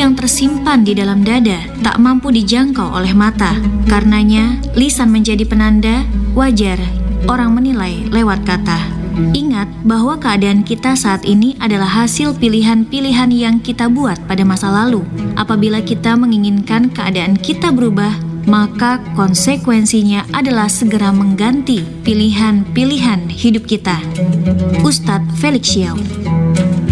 yang tersimpan di dalam dada, tak mampu dijangkau oleh mata. Karenanya, lisan menjadi penanda, wajar orang menilai lewat kata. Ingat bahwa keadaan kita saat ini adalah hasil pilihan-pilihan yang kita buat pada masa lalu. Apabila kita menginginkan keadaan kita berubah, maka konsekuensinya adalah segera mengganti pilihan-pilihan hidup kita. Ustadz Felix Xiao.